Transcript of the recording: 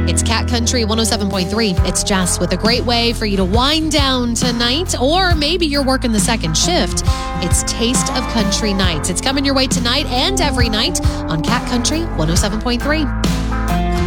It's Cat Country 107.3. It's Jess with a great way for you to wind down tonight, or maybe you're working the second shift. It's Taste of Country Nights. It's coming your way tonight and every night on Cat Country 107.3.